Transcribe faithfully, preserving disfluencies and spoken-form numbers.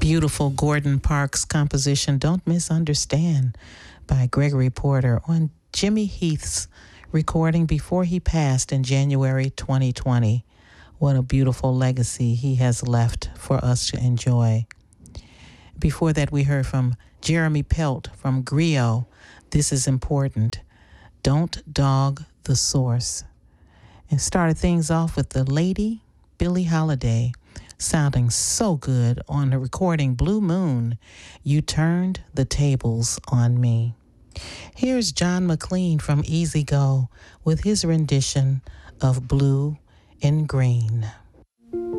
Beautiful Gordon Parks composition, Don't Misunderstand, by Gregory Porter on Jimmy Heath's recording before he passed in January twenty twenty. What a beautiful legacy he has left for us to enjoy. Before that, we heard from Jeremy Pelt from Griot, This Is Important, Don't Dog the Source. And started things off with the lady, Billie Holiday, sounding so good on the recording Blue Moon, You Turned the Tables on Me. Here's John McLean from Easy Go with his rendition of Blue and Green.